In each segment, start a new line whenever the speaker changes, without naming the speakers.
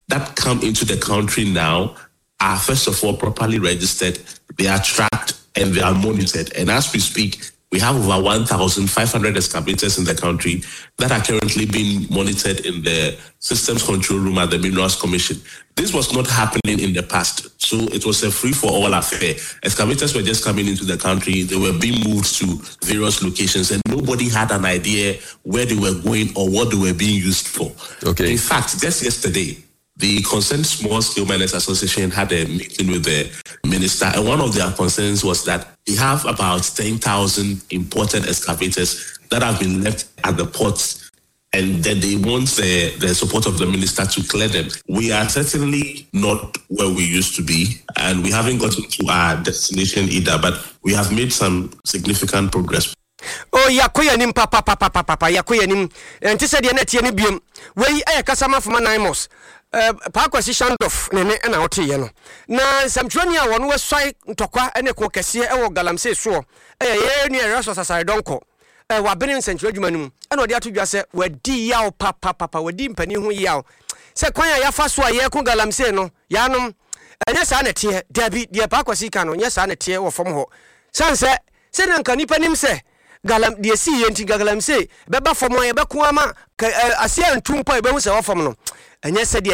that come into the country now are, first of all, properly registered, they are tracked, and they are monitored. And as we speak, we have over 1,500 excavators in the country that are currently being monitored in the Systems Control Room at the Minerals Commission. This was not happening in the past, so it was a free-for-all affair. Excavators were just coming into the country, they were being moved to various locations, and nobody had an idea where they were going or what they were being used for.
Okay.
In fact, just yesterday, the Concerned Small Scale Miners Association had a meeting with the minister, and one of their concerns was that they have about 10,000 imported excavators that have been left at the ports, and then they want the support of the minister to clear them. We are certainly not where we used to be, and we haven't gotten to our destination either, but we have made some significant progress.
Oh, yakoyanim papa yakoyanim enti se de na tie ne biom wei kasama fuma naimos Pakwasi Shandoff nene na otiye no na samtwani a wono wesoi ntokwa ene ko kese e wo galamse so ye ne reso sasare donko wa bene nsantwe adwumanum ene odi atodwa se wadi yaw papa wadi mpani ho yaw se kwan ya fa so a ye ko galamse no yanom ene sa na tie dabi de Pakwasi ka no nye sa na tie wo fom ho sanse se na nka nipa nim se galam de si yenti galamse beba fom ye be ko ama asia ntumpa e be hu se wo fom no. I wish I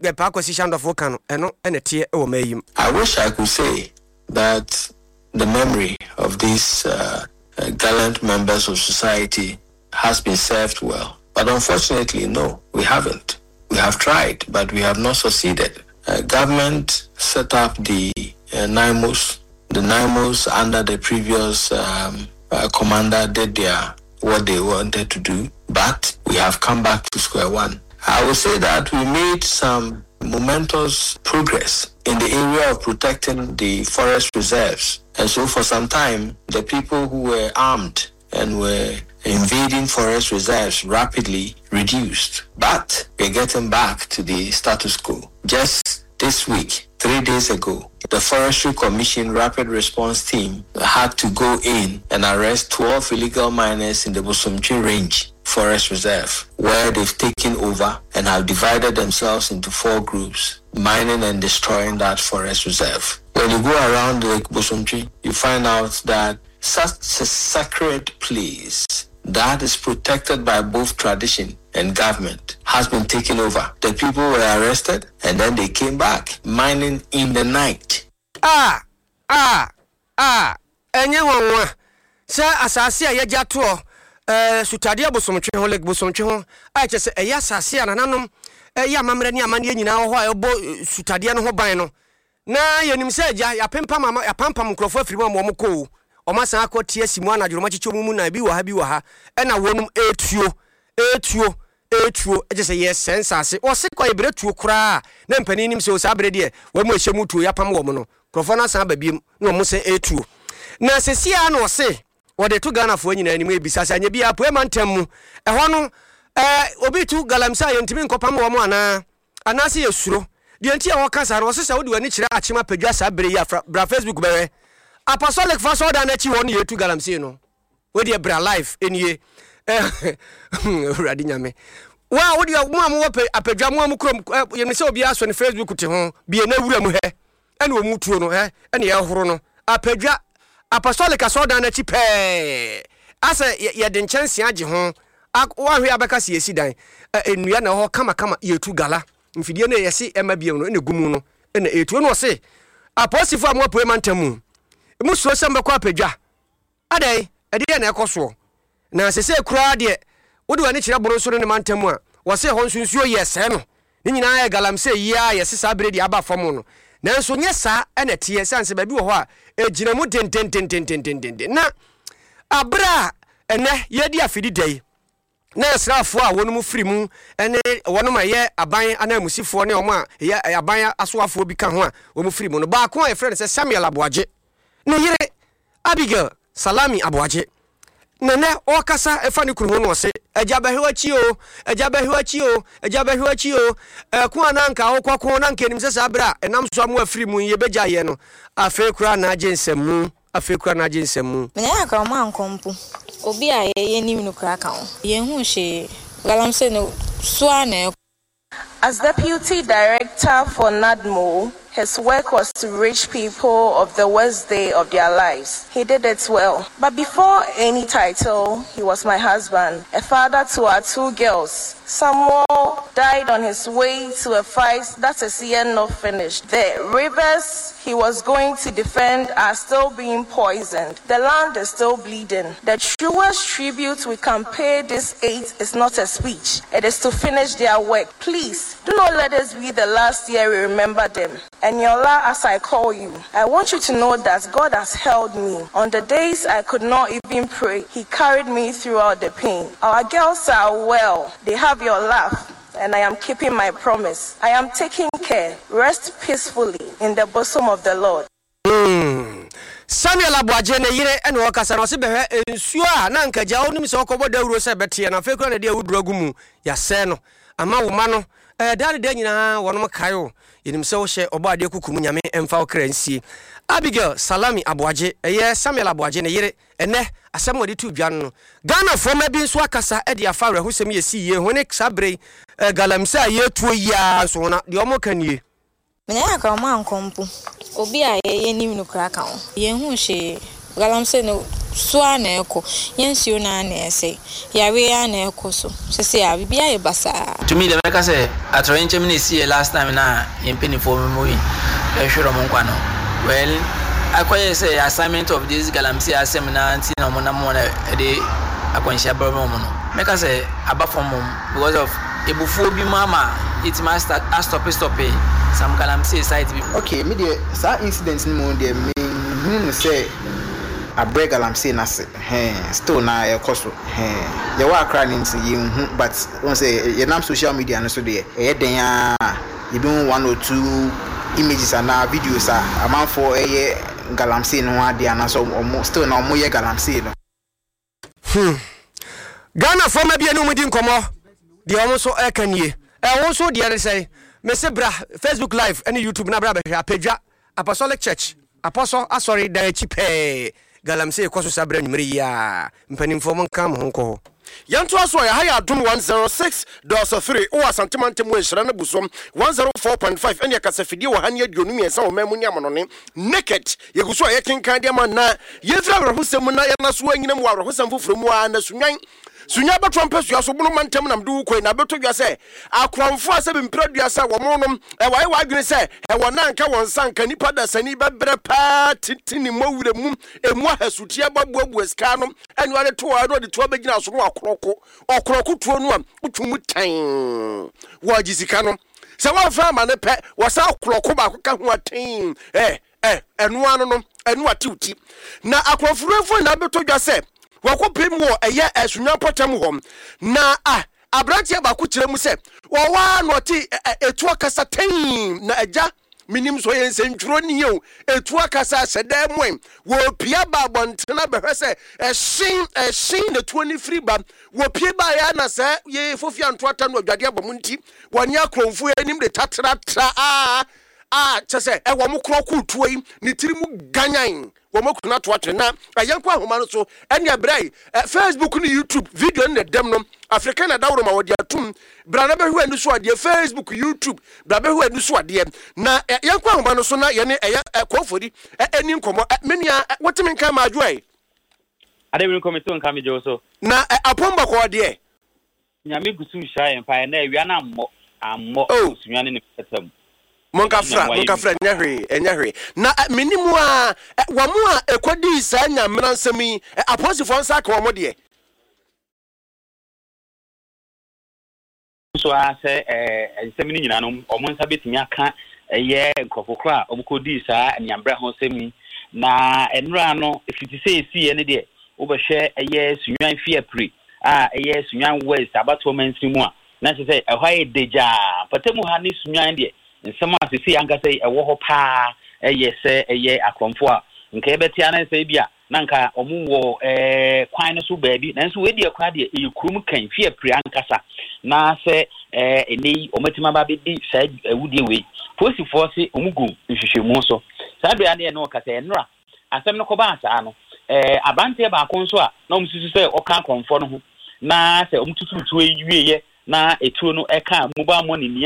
could say that the memory of these gallant members of society has been served well. But unfortunately, no, we haven't. We have tried, but we have not succeeded. Government set up the NIMOS. The NIMOS under the previous commander did what they wanted to do, but we have come back to square one. I would say that we made some momentous progress in the area of protecting the forest reserves. And so for some time, the people who were armed and were invading forest reserves rapidly reduced. But we're getting back to the status quo. Just this week, 3 days ago, the Forestry Commission Rapid Response Team had to go in and arrest 12 illegal miners in the Bosomtwe Range Forest Reserve, where they've taken over and have divided themselves into 4 groups, mining and destroying that forest reserve. When you go around Lake Bosomtwe, you find out that such a sacred place that is protected by both tradition and government has been taken over. The people were arrested and then they came back, mining in the night.
Enye sa asase a yeja to sutadia Bosomtwe ho Lake Bosomtwe ho a chese eya asase anananom ya mamre ni amane nyina ho a ebo sutadia no ho ban no na yenim se eja ya pampam nkrofo afiri mo ko o san akotie simu anadworo machicho mu na bi wa ha na wonum etuo chese yes sensase o se kwa ibretuo kura na mpani nim se o sa brede wo mo ehyemu tuo ya pam wo mo no krofo na san babiem na mo se etuo na sesia na o se wode to Ghana fo nyina anim ebisa sa nya bia poema ntam ho no obi tu galamsa yentimi nkopam wo mo ana se yesuro de ntia wo kasa no se sa wodi wani kire achima padwa sa bere ya bra Facebook bewe apostolic first order na chi won yetu galamse no wodi bra live enie radi nyame wa wodi mo am wo apadwa mo am krom yemi se obi aso ne Facebook te ho bie na wura mu he ene wo mu tuo no he ene ye horo no apadwa apostolic order na chi pe asa ye de nkyɛnse age ho wa hwe abeka se yesi dan enua na ho kama yetu gala mfidie na yesi ema biem no ene gumu no ene etu no se apostifo am wapoe mantamu mu so sembe kwa apadwa adai ede na ekoso na sese kura de wodi wani kire boro so ne mantamu a wo se ho nsunsuo yese no ni nyina ya galamse yia yesi sa bredi aba fam no nanso nye sa ene tie sanse ba bi wo ho a ejina mu ten na abra ene yedi afidi dai na srafo a wonu mu firi mu ene wonu ma ye aban anamusifo ne omo a ye aban asoafo bi ka ho a wo mu firi mu no ba ko e friend se Samuel Aboaje ne yire Abigail Salami Aboaje nene o kasa efa ni kunu no se ejabahwachi o ko ananka okoko na nka nim se sabra enam so am afiri mu ye beja ye no afa kura na agensemu
menya ka ma nkompo obi a ye nim no kura ka ho ye hu hye galamse no so ana
As Deputy Director for NADMO, his work was to reach people of the worst day of their lives. He did it well. But before any title, he was my husband, a father to our 2 girls. Samuel died on his way to a fight that is yet not finished. The rivers he was going to defend are still being poisoned. The land is still bleeding. The truest tribute we can pay this 8 is not a speech. It is to finish their work. Please, do not let this be the last year we remember them. And Yola, as I call you, I want you to know that God has held me. On the days I could not even pray, He carried me throughout the pain. Our girls are well. They have your laugh. And I am keeping my promise. I am taking care. Rest peacefully in the bosom of the Lord.
Samuel Abuaje ne yire ene okasa no se behwe ensuo a na nka ja onim se okobo dawuro se betie na fekura ne de awudrogu mu ya se no ama wo ma no dare de nyina wonom kayo yenim se wo hye obade kukumu nyame emfa okra nsie Abigail Salami Abuaje eye Samuel Abuaje ne yire ene asem wodi tu dwan no Ghana fo ma bi nso akasa e de afa wre hosem ye siye hone sabre galamsa ye tuo ya so na de omo kanie
mena aka ma nkompu obi a ye nim no kra ka ho ye hu hye galamse no so ana eko yensuo na na ese yawe ya na eko so sese ya bibia ye basa
to me the make say atrenche me see last time na yempeni for me e hwero mo nkwa no well akoye say assignment of this galamse seminar anti no mo na mo na de akwansha bro mo no make say aba from because of ebufu bi mama it must stop some galamse site bi
okay me the that incident ni mo de me say a break galamse na se still na e koso ye wa kra ni nti ye hu but won say ye nam social media no so de e den a ye bi 1 or 2 images and videos a man for e galamse no ade ana so still na mo ye galamse no
Ghana for ma bia no mudi nkomo de omo so e kanie e won so de say me se bra Facebook live and YouTube na bra be apedwa Apostolic Church Apostle sorry da chipe galamse kwaso sabra nyimri ya mpanimfo mo nka mo nko yanto aso ya haya adum 106.3 o asantemantem wenhira na busom 104.5 ene kasafidie wo hane aduonu esa wo mamu nyam no ne naked yeguso ye kenkan de ma na yefra awrehosem na yana so anyina mu awrehosem foforo mu a na sunwan sunya betwa mpasua so bunu mantem nam du koi na beto dwa se akramfo ase bempradua se wo monom e wae wadwene se e wona nka won sanka nipa da sani bebre pa titini mawure mu emu ahasutia babuabu eska no enu ade to wa de to begina so no okroko tuo no a utwumu tan wo jisika no se wo fa ma ne pe wo sa okroko ba ka ho aten enu anu no enu atiuti na akramfo na beto dwa se wakopem wo eye asunwa potem hom na abrantie ba ku kire mu se wo wa no ti etu akasa tan na agya minim so ye nsentro ni yo etu akasa sedai moem wo pia ba bontena behwe se ehyin na tuoni free ba wo pia ba ya na se ye fofia nto ata no adwade abom nti woni akromfo enim de tatratra chese wo mo kroku tuoi ni tirimu ganyan wo mo kuna to atena ayanko ahoma no so ene abrai Facebook ni YouTube video ne dem no Africa na dawro ma wodi atum bra na behwe anu so ade Facebook YouTube bra behwe anu so ade na yanko ahoma no so na ye ne kofori eni nkomo menia wotime nka ma adwai
ade bi nkomo so nka me je so
na apomba ko ade
nyame gusu sha empa na awia na ammo sunyane ne petam
Monka fra nyahwe na minimu a wamu a ekodi sa nyamra nsemi apostle nsa ka wamo de
so a se nsemi ni nyina no omo nsa betimi aka ye nkofokra omukodi sa nyamra ho nsemi na enra no efiti se esi ne de obehwe ye sunwan fiapri ye sunwan west abato mansimu a na se ehwa deja patemu ha ni sunwan de nsema sisi anga sei ewo ho pa se akromfo a nka ebetia na sei bia na nka omuwo kwan no so baabi na nso wedi akwa de ekurum kan fie pri ankasa na se enei omatima ba bedi sa ewudie we force omugu nhwehwemu so sa bia na no kasa enra asem no ko ba asa no abante ba konso a na omsusu se oka akromfo no ho na se omtututu ewie na etuo no eka mobile money ni a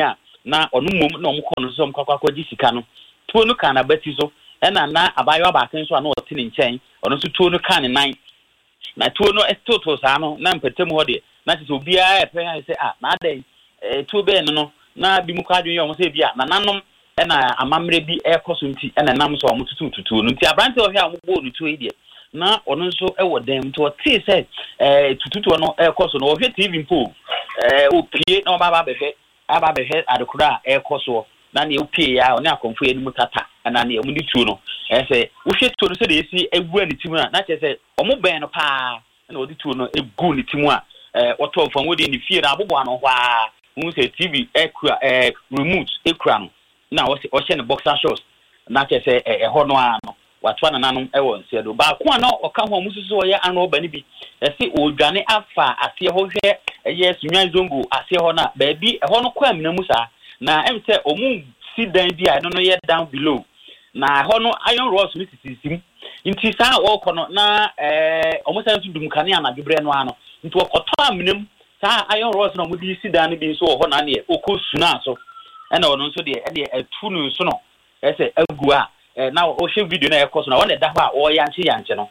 na onu mom na omko no so mkwakwa gi sika no tuo no kan abati so ena na abayo abaken so na o tini nchen onu so tuo no kan 9 na tuo no estoto sa no na mpatem ho de na se obi a epe ha se na dai tuo be no na bi mu kwadwen yo mo se bia na nanom ena amamre bi ekoso nti ena nam so o tutu no nti abrante o hwe a mo bo no tuo ide na ono nso ewo dem to ti say tututu no ekoso no o hwe TV mpo opie na baba bebe adokura ekoso na ne opie ya oni akonfo eni mutata na ne omudi tuo no say wo hwe tuo no so de esi egu ani timu na che say omo ben no pa na odi tuo no egu ni timu a oto fam wo de ni fie na abobo ano hwa mu say TV ekura remote ekura no na wo hye ne boxer shorts na che say ho no ano watwa na nanom ewo nsedo ba ko na oka ho mususu oye ano ba ni bi ese odwane afa ase ho hwe eye sunwan zongo ase ho na ba bi ho no kwa amna musa na em se omu si dan bi a no ye down below na ho no iron rods ni sisisim nti sa wo ko no na omu sa dum kane anadwebre no ano nti okoto amnam sa iron rods no mu di si dan bi so ho na ne okosuna so ena ono nso de atu no so no ese agua now o share video na ekoso na wona da ho a o yanche no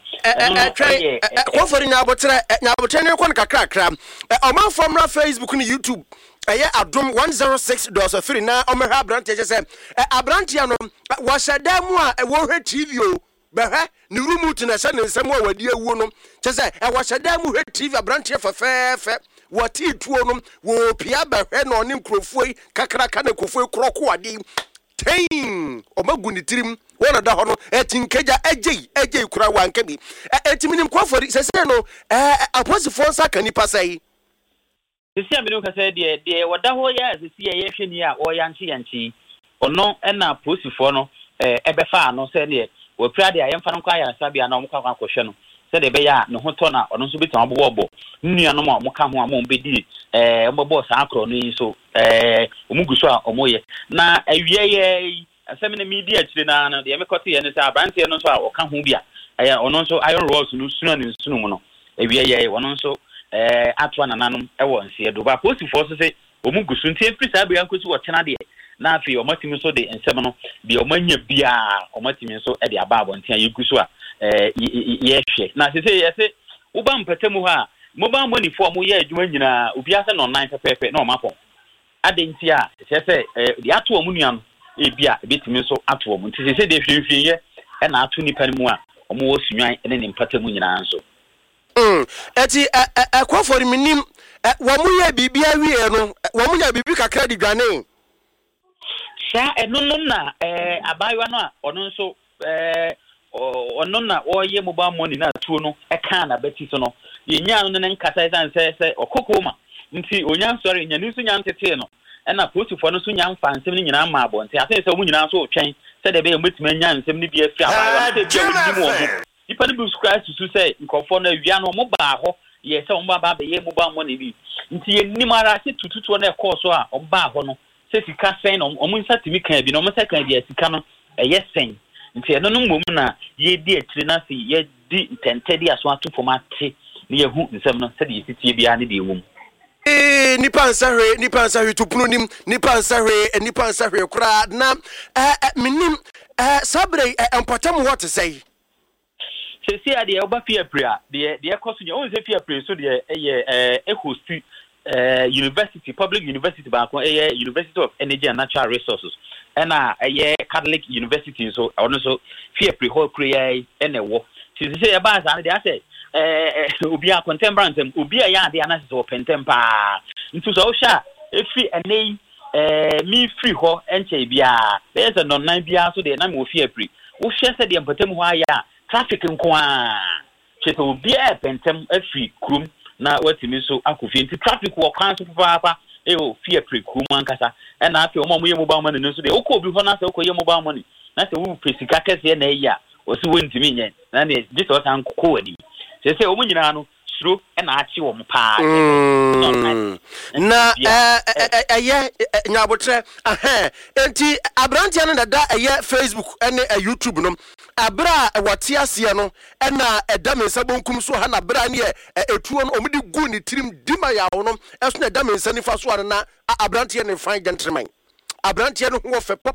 ko fori na abotre ne ko kakra omanfom na Facebook ni YouTube Adom 106.3 na omehwa abrante je se abrante no wo shada mu a wo hwe TV o behwe ni remote na se ne nsem a wadi awu no je se wo shada mu hwe TV abrante fefefe wati tuo no wo pia behwe no ne nkrofoi kakra ka na kofoi kroko ade Tein omaguni tirim wona da hono etinkeja ejei kura wanka bi etiminim kwafori sese no aposifo saka ni pasai
sisi amino ka say de wada ho ya sisi ye hwe ni a o yanchi ono na aposifo no ebefa no se ne wo pra de ayemfa no kwa ya sabia na omkwa akohwe no se de be ya no hoto na ono so betam abobo nnua no ma omka ho amon bedi ombobo sa akro no so omuguso a omoye na awie ye asem na media chire na na de mekote ye ne sa brante no so a oka ho bia ono nso iron rods no sunu ne sunu mu no awie ye ono nso atwa na nanom ewo nse do ba posifo so se omuguso nti efri sa bia nkosi wo chena de na afi omatimi so de ensem no de omanya bia omatimi so de ababo ntia yeguso a yehwe na se yese uba mpatemu ha mobile money for mo ye adwuma nyina obi ase no 9 pepe na o mapo adenti a se de ato omu nua no ebia ebetimi so ato omu nti se de hwehwe ye na ato nipa mu a omo wo sunwan ne ne mpatemu nyina nso
eti akwafori minim wo mu ye bibia wie no wo mu nya bibi kakra di dwane
sha eno na abayo no a ono nso ono na oye mobile money na tuo no eka na beti so no yenya no ne nkata isan se okokoma nti onya sorry nya nisu nya ntete no na posifo no so nya mfa nsem ni nyina ma abo nti ase se omu nyina so otwen se de be emetima nya nsem ni bi afi abayo se bi omu mu omu ipa ni bi subscribe to say nkofo na wia no mo ba ho ye se omu ba be ye mobile money bi nti ye nimara se tututu na ekoso a oba ho no se sika sen no omu nsatimi kan bi no mo se kan bi sika no eye sen nti eno no mmom na ye di atire na se ye di ntentedi aso atofo mate ne ye hu nsem no se de yesitie bia ne de ewum
nipa nsahwe tupunu nim nipa nsahwe kura na minim sabre empatam what say
se ade oba fia pra de ekoso nya on se fia pra so de host university public university ba ko University of Energy and Natural Resources ena Catholic University so ono so fia pre whole prayer enewo se ya ba sa de ase obi a contemporary obi a ya de anase so pentempa ntu so sha efi enei mi free ho enche bia there's a non bia so de na me ofia pre wo hwe se de empatem ho aya traffic nko a che so obi a pentem afi krum na watimi so akofi nti traffic wo kwan so papa o fia pre krum ankasa na afi o mo ye mobile money no so de okọ obi ho na se okọ ye mobile money na se wo pesika kese na eya o si wontimi nye na ne dis o san kokọ wani se o mo nyina no suro na achi wo mpa
na nyabotre enti abrantia no dada Facebook ene YouTube no abra wate ase no na edamensa bonkum so ha na bra ne etuo no omudi gu ni tirim dima yawo no eso na edamensa ni fa so na abrantia ne fine gentleman abrante no ho fe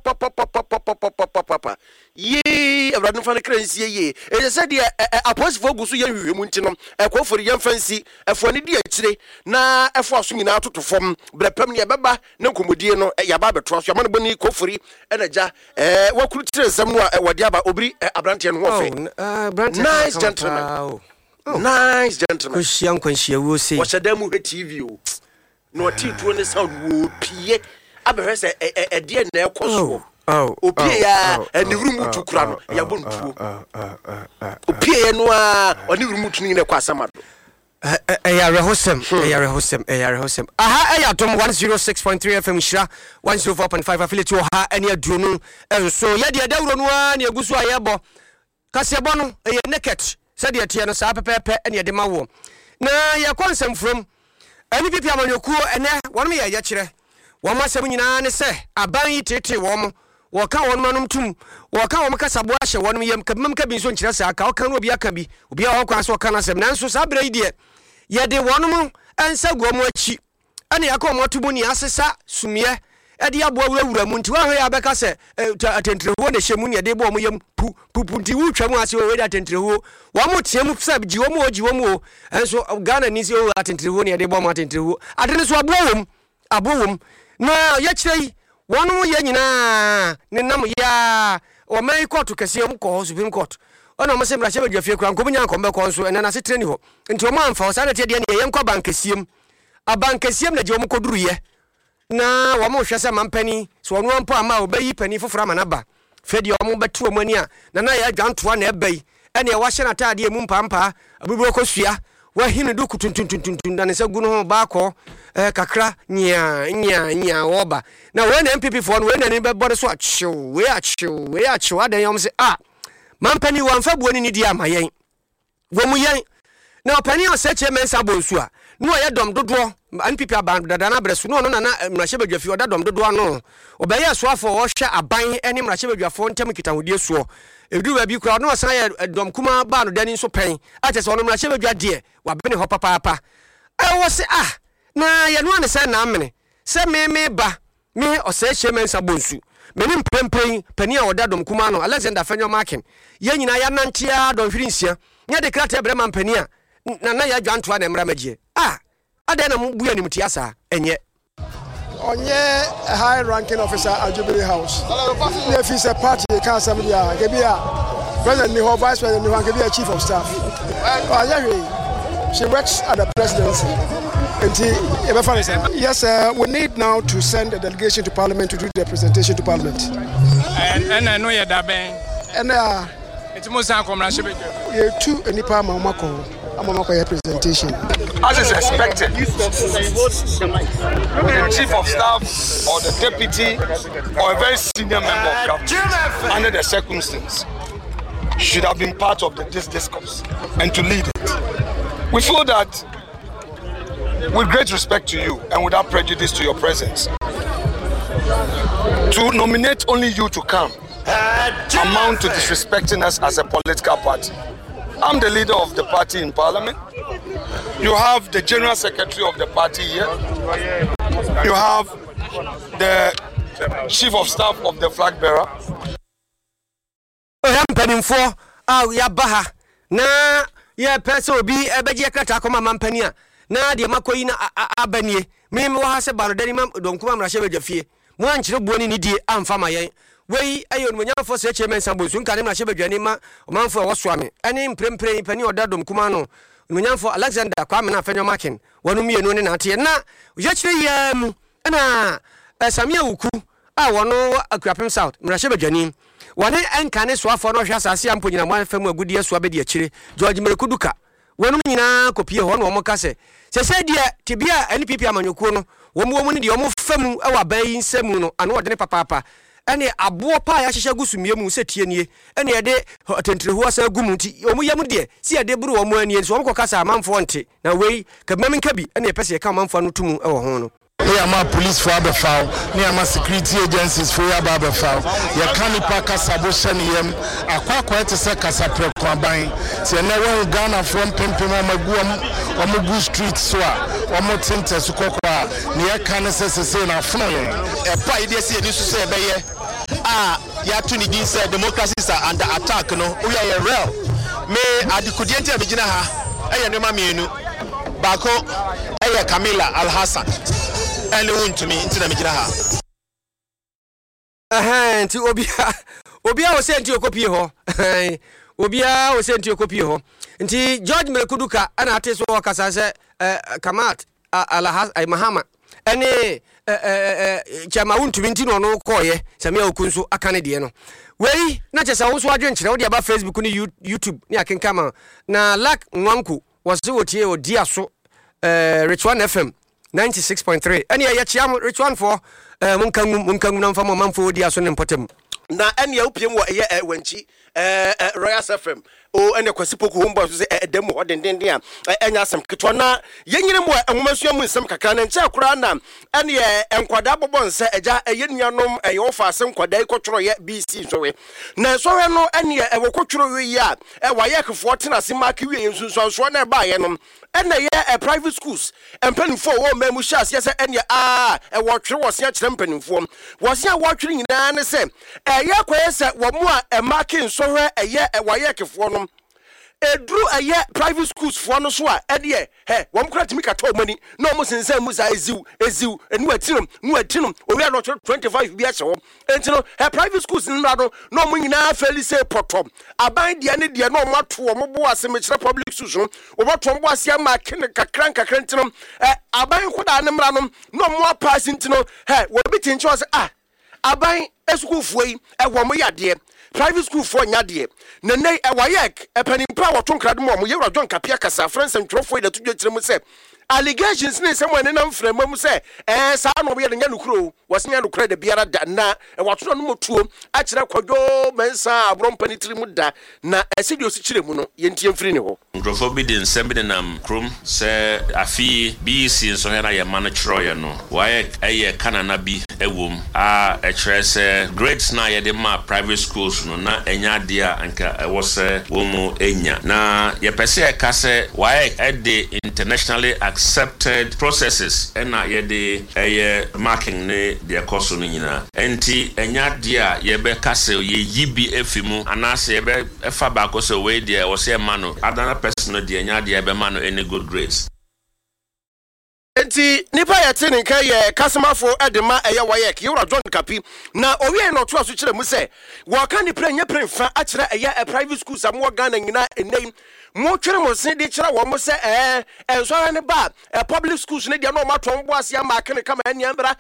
papa ye awrade fa ne kransie ye e se de apostle gusu ye hwehwemu nti no ekofori ye fancy efo ne di akire na efo aso nyina atoto fom brepam ne beba na nkomodie no ya ba beto so amane boni kofori enaja wakuru tire nsam no wode aba obri abrante no ho fe nice gentleman nice gentleman
kwanhia wo se
washadamu TV o no tituo ne sound wo pie abehwese de na ekoso opie ya ani rumutu kura no ya bontuo opie no a oni rumutu ni na kwasama do
yare hosem aha ayatom 106.3 FM shira 104.5 affiliate ha ani aduonu enso ye de dawro no a na egusu ayebo kasebo no ye naked said tie no sa pepepe ani de mawo na ye konsem from ani pipi amanyokuo ene won me ye kire won masem nyina ne se aban yi tete won woka won manum tum woka won kasabo ahye won yem kabim ka bi so nkire sa aka woka no obi aka bi obi a wokwa so woka na sem nanso sa bra yi de ye de wonum ansa guomo achi ane yakọ motubu ni asesa sumie e de abo awurawura mu nti wa hwe ya beka se atentre ho ne hyemu ne de bo mo yem pupu nti wutwa mu ase we de atentre ho wa mo tiam se ji wo mo enso Ghana ni se o atentre ho ne de bo mo atentre ho adene so abowom na ya kirei wonu ye nyina ne nam ya o mai court kese mu ko Supreme Court ona mo se mra she badwafie kura nkomunya nkombe ko nso ena na se treni ho nti o mo amfa o sa na tie de ne ye nkwa bankesiem abankesiem na je o mo koduru ye na wo mo hwese mampani so ono ampo ama obayi pani foforo ama na ba fedi o mo betu o mani a na ya dwantoa na ebai ene wa hye na taade mu mpampa abuburo kosua wa hinu du kutuntuntuntun na ne se gu no ba ko kakra nya oba na we na MPP for we na ni be body so achiu we achiu adan yom se mampani wa mfa buoni ni di amayen wo mu yen na opani o se che mensa bonsu a no ye dom dodo MPP aban dada na bresu no na mrahye badwafi oda dom dodo no obaye so afo wo hwe aban ene mrahye badwafo ntem kitahudie so edu ba bi kura no san ye dom kuma ba no dani so pen ache se ono mrahye badwade wa bene ho papa wo se na ye no ane se na amene se me ba me o se che mensa bonsu meni mpempen pani a oda dom kuma no Alexander Fenyo Markin ye nyina ya nantia dom hwirinsia nya de krata brema pani a na ya dwantoa na mra magie adena mbuya ni mutiasa enye
onye a high ranking officer at Jubilee House if he's a party can some dia gebia president ni vice president ni gebia chief of staff she works at the presidency. Yes, we need now to send a delegation to Parliament to do the presentation to Parliament.
And I know you're that bang. And it's most uncommon.
You're two and Nipa Mamako presentation.
As is expected, the chief of staff or the deputy or a very senior member of government, under the circumstance, should have been part of this discourse and to lead it. We feel that, with great respect to you and without prejudice to your presence, to nominate only you to come amount to disrespecting us as a political party. I'm the leader of the party in Parliament. You have the general secretary of the party here. You have the chief of staff of the flag bearer.
Ya pesa obi ebeje krata koma mampania na de makoyi na abanie me wa se baro dani mam donkuma mrahye badwafie mo ankyere buoni ni die amfa mayen wei ayo no nyamfo se chemen sambosu nka ne mrahye badwani ma omanfo woso ame ene mprempren pani oda domkuma no nyamfo Alexander Kwame na Fenyo Markin wonu mienu ne na te na ya kyere yam na Samia Wuku wono Akuapem South mrahye badwani wane enkane so afọ no hwe asase ampo nyina mwan fam agudie so abedi akire George Merekuduka wonum nyina kopie ho no mo kase sese die tibia NPP amanyokuo no womu ne de omo fam ewa bayi nsam no ano ode ne papa ene abo pa ya hyehye gusumie mu se tie nie ene yede atentre ho asa gum nti omu yam de si yede buru omu ani nso omo kasa amanfo nte na wei kabam nka bi ene pese ka amanfo no tumu ewo ho no
ne ama police for abefow ne ama security agencies for abefow ye kanipa kasabo hyeneyem akwakwa ete se kasapre kwaban se na we Ghana from pempem omagu street so a omotente so kokwa ne ye kan se na afono ye
pa ide se ni so se beye ya to ni din say democracies are under attack no we are real me adikudiente abigina ha eye no ma mienu bako eye Camilla Al-Hassan ene wontumi ntina migina ha
nti obia wo se nti okopie ho obia wo se nti okopie ho nti George Mekuduka ana ate so wakasa se Kamat Al-Hassan Mahama ene chama wontumi nti no no koye samia okunso akane de no wei na chesa wo so adwenkyere wo de aba Facebook ni YouTube ni akenkama na Lak Nwanku wase wotie odia so Rich One FM 96.3 ene ya chiam Rich One for munkangu na mfamo mamfo odia so ne mpotem
na ene ya upiem wo eye wanchi Royal FM o ene kwasipoku homba so se edem ho denden a enya asem ketwa na yenyine mo enwomasua mu nsem kakra na nche akura na ene enkwada bobonse eja eyenuanom eyofa asem kwada ikotworo ye BC so we na so we no ene ewokotworo we ya waye kefo tena se mark we yensunso na ba ye no ene ye private schools empanifo wo mamu shas ye se ene ewotwere wo se akire empanifo wo se awotwere nyina ne se ye kwaye se wo mu a marking so we eye waye kefo no edru aye private schools for no so a ede wom kura timi ka to mani no mo sense mu za eziu enu atinum owi a no 25 bi a che wo entino private schools nra no mo nyina feli say potom aban de ne de no mo ato mo bo ase me kire public schools no wo to mo ase ma ken kakran entino aban koda ne mra no mo pass entino wo bi tincho se aban esukuu fuoi wo mo yade private school for nyade na nei ewayek epanimpa wotonkra mo yewra John Kapia kasa friends and trofo da tudwe kire mu se allegations ne sem wane nam frama mu se sa no be nya nukuro wasenya nukuro da biara da na watono no motuo a kire kwadwo mensa abrompani tiri mu da na esidio si kire mu no yentie mfiri ne ho
nkrofo bi de nsem de nam krom se afi BC so hena ye man kiro ye no wayek eye kanana bi ewom a kire se grades na ye de ma private schools no na enya de a anka ewo se wo mu enya na ye pese e ka se wayek e de internationally accepted processes ena ye de marking ne de course no nyina enti enya dia ye be kase ye yibi efimu anase ye be efa ba ko so we dia wo se mano adana person no dia enya dia be mano any good grades
enti nipa ye tini nka ye kasemafo edema eye wayek yewra John Kapi na owie no to aso kire mu se wo ka ni pre nya pre fa a kire eye private schools am wo Ghana nyina enei mo twere mo se de kire wo mo se enso ne ba public schools ne de no mato mbo ase ama kene kama eniambra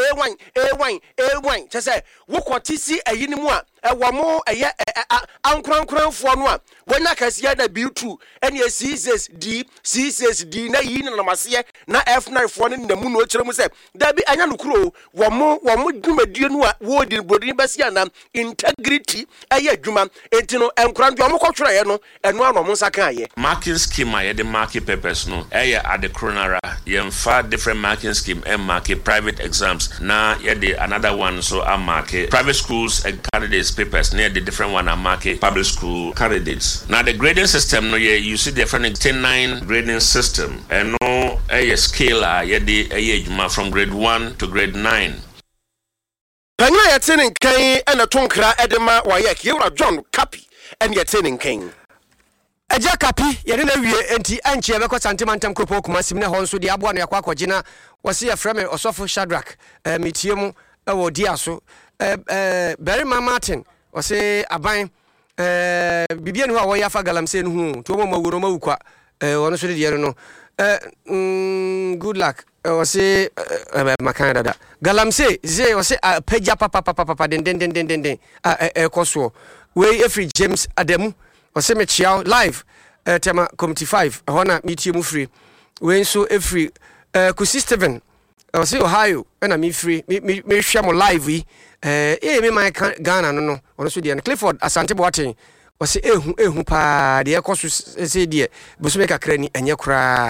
A1 chese wo kwotisi ayini mu a wo mo eye ankurankranfo no a wonya kasia da B2 ene C6D na yi na mase na F9 fo ne namu no kire mu se da bi anya nukuro wo mo dwumadie no a wo di bodini basia na integrity eye adwuma entino enkurandu mo kwotwere ye no eno ano mo nsaka aye
marking scheme ye the marking papers no eye at the coronara ye mfa different marking scheme and market private exams na ye the another one so a market private schools and candidates papers near the different one are market public school candidates. Now the grading system no you see different 10-9 grading system and no a scale ye the age from grade 1 to grade 9.
Panya ye tinin kan ena tonkra edema wayek yewra John Kapi and ye tinin kan
Eja Kapi ye na wie enti anche be ko santimantem kropo kuma simne ho nso de aboa no yakwa akogina wase ye frame Osofo Shadrack metie mu ewo dia so Barry Martin wase aban bibia no a wo yafa galamse no hu to mo mawuro mawukwa wono so de ye no good luck wase makana dada galamse ze wase peja papa den koso we every James Ademu wase me chiao live tema committee 5 hona meetie mu free we nso every kusi Steven wase Ohio na me free me hwɛ mo live yi me my Ghana no ono so de Clifford Asante Boateng wase ehu pa de ekoso se de boso me kakra ni enye kura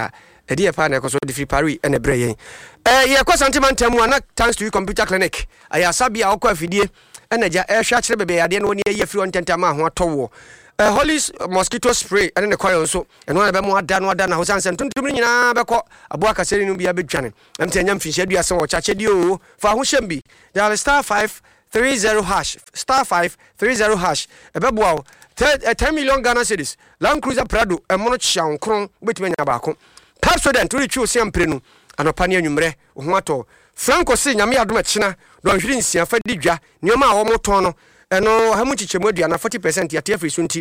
edi e pa na ekoso de free Paris ene bre yen ye kwa santimantam ana thanks to you computer clinic aya sabia okwa afidie ene ja hwa kire bebe ade na woni ye free on tentama ho atowo Holy mosquito spray ene ne kwayo nso eno na be mo ada na ho sanse tuntum nyina be ko abo akaseri no bia bedwane amtanya mfinhia dua se wo chache di o fa ho hyembi dial star 530 hash star 530 hash ebeboa 10 million Ghana cedis Land Cruiser Prado emono chian kron betimanya baako Pepsodent we twi osiampre no anopa ne anwumre ho ato Franco se nyame adom akina do hwiri nsia fa didwa nioma a wo moton no eno hamu chichemu aduana 40% ya TF sunti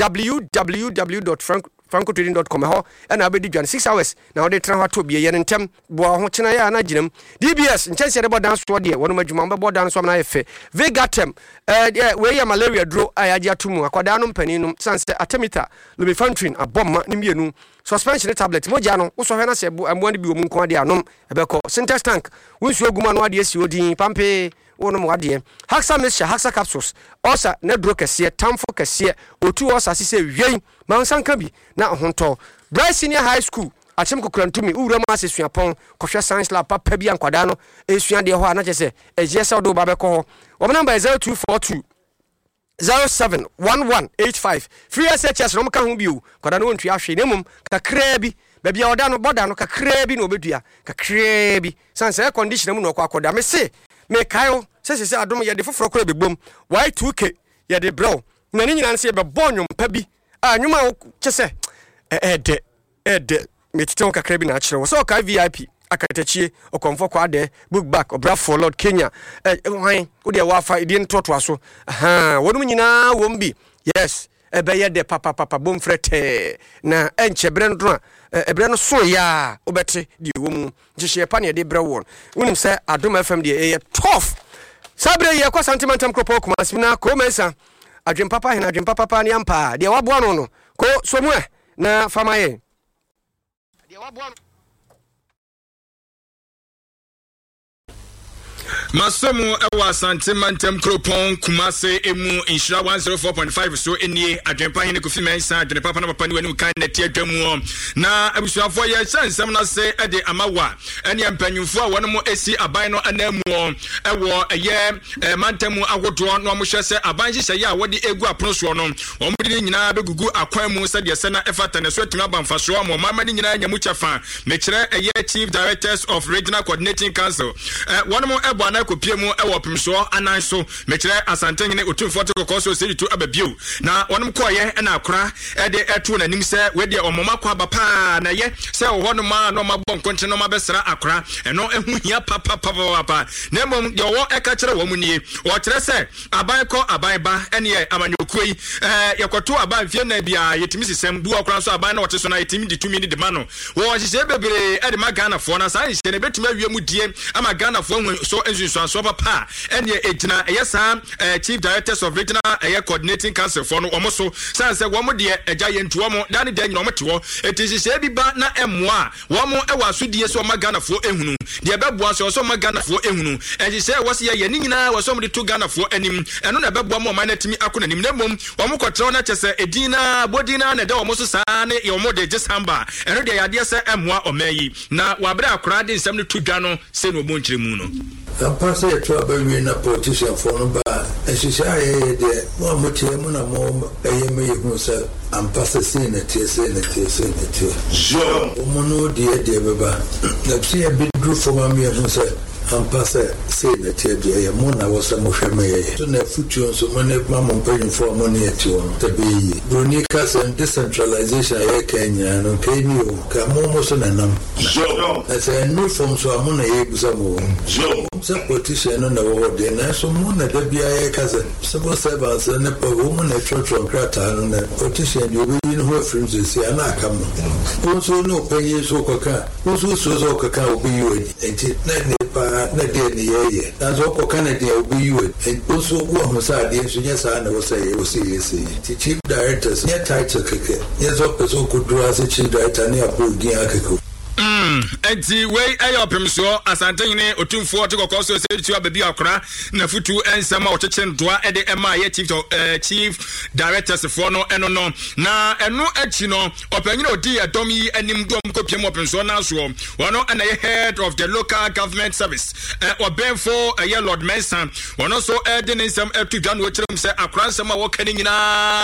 www.francotrading.com ho ena abedi dwan 6 hours na ode tra ho to bie yen ntem bo ho chena ya na ginam DBS nchense de bodan so de wono madwuma mbe bodan so na efe Vegatem we ya malaria dro ayaji atumu akwada no mpani no sanse atemita lumefantrine abomma ne mienu suspension tablet moja no wo so hwe na se ambo ne bi wo mu nko ade anom ebeko Syntex tank wonsu aguma no ade esi odin pampe wono mo ade Haxa Mixture Haxa capsules osa na dro kese tamfo kese otu osa sise wen mansanka bi na honto Bryce Senior High School achem kokurantumi uwura ma asesuapon kohwe science lab papa bi ankwada no esua de ho ana chese ejesa do ba be ko ho wo number 0242 071185 free SHS no mka ho bi o kwada no ntwi ahwe nemum kakra bi babia oda no boda no kakra bi no obedua kakra bi sanse condition mu no kwa akoda me se me kayo se adom ye de foforo kora bebom Y2K ye de bro na ni nyina se be bonwom pa bi anwuma chese ede metite kakra bi na akire wo so ka VIP akatachie okomfo kwa de book back obra for Lord Kenya wan wo de wafa ide ntoto aso wonum nyina wombi yes ebe ye de papa bom frete na enchebre ndo ebre no so ya obete di womu jihye pa ne de bre won wonim se Adom FM de ye tough sabre ye kwa sentimental kropo kuma simna ko mensa adwen papa ni ampa de wabo no ko somwe na famaye de wabo
Masomu ewa santimantem kropon kumase emu inshira 104.5 so enie adwempa hene kofi mensa adwene papa na papa ni wani kan na tie dwamu na abusuafo ye chansam na se ede amawa ene mpanyumfo a wono mo esi aban no anamu ewo eye mantemu agodo no mo hwese aban hye ya wode egu apono so no omo de nyina begugu akwan mu se de se na efata ne so tuma bamfaso mo mama de nyina nyamu chafa mekire eye chief directors of regional coordinating council wono mo ebo na kopiemu ewo pimso ananso mekire asantengene otumfo te kokoso seritu ababiu na wonom koye na akora ede etu na nim se we omoma kwa bapa na ye se wo no ma no mabon konche no mabesra akora eno ehu hia papa na mom de wo eka kire wo munie wo kire se aban ko aban ba ene ye amanyokui yekoto aban fie na bia yetimi sisem bu akora so aban na wote so na yetimi di tumi ni de ma no wo hye bebere ede ma Ghana fo na san hye ne betumi awie mu die ama Ghana fo so so papa ene ejina yesa chief directors of regional coordinating council for no omoso sanse wo mo de eja yentuo mo dane de nyina mo tewo etihye bi ba na emoa wo mo ewa asudie so ma Ghana fo ehunu de beboa so ma Ghana fo ehunu ehye wo se ye nyina wo so mo de to Ghana fo anim eno na beboa mo ma na timi akona nim nemom wo mo kwotre na chese edina bodina na de wo mo so saa ne yo mo de December eno de yade se emoa omayi na wabra akora de nsem ne to dwa no se no mo nkyere mu no
Pasa ya tuwa bayi na politician fono ba eshisha ye de mo motie mo na mo eyeme yehu se ampasa sin na tie jo mo no de beba na pia bidru for mami yehu se ampasa sin na tie de mo na wo se mo hweme ye so na futu so mo na ma mo mpanyim for mo na yeti won tabi broni ka se decentralization ye Kenya no Kenya ka mo so na nam jo as a new form so mo na ye busa mo jo se politician no na wo de na so mo na da bia ye kaza civil servants na pa wo mo na trotro krata no na politician you be in ho friends say ana kam no so no pay so koka so koka obi you enti na ne pa na de ne ye na so koka na de obi you enti so wo ho sa de so nya sa na wo say wo say ti chief directors nya title keke nya so person could do as chief director ne abu gi akeko
enti we ayopem so asantene otumfo otokoko so se tua baby akora na futu ensema ocheche ndoa ede ema ye chief directors for no eno no na eno achi no opanyina odi adom yi anim dom kopiem opem so na so wono na ye head of the local government service obenfo ye Lord Mensah wono so ede nsem etu dwan wo kyerem se akora nsem a wo kani nyina